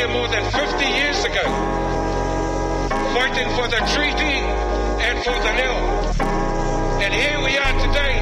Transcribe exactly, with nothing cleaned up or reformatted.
here more than fifty years ago, fighting for the treaty and for the nil. And here we are today,